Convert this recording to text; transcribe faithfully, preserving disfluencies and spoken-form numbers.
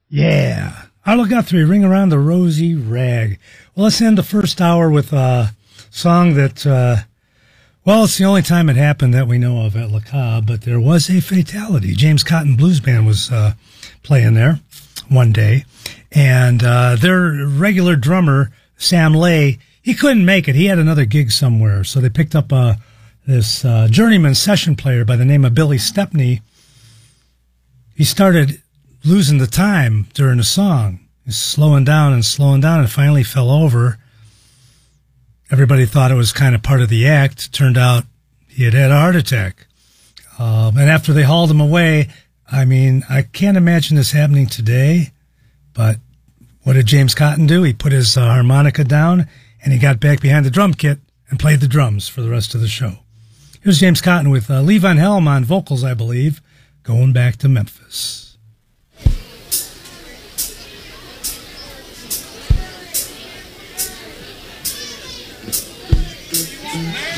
Yeah. Arlo Guthrie, Ring Around the Rosy Rag. Well, let's end the first hour with a song that, uh, well, it's the only time it happened that we know of at Le Cab, but there was a fatality. James Cotton Blues Band was uh, playing there one day, and uh, their regular drummer, Sam Lay, he couldn't make it. He had another gig somewhere, so they picked up uh, this uh, journeyman session player by the name of Billy Stepney. He started losing the time during the song. He's slowing down and slowing down and finally fell over. Everybody thought it was kind of part of the act. Turned out he had had a heart attack. Um, and after they hauled him away, I mean, I can't imagine this happening today, but what did James Cotton do? He put his uh, harmonica down and he got back behind the drum kit and played the drums for the rest of the show. Here's James Cotton with uh, Lee Van Helm on vocals, I believe, Going Back to Memphis. Man.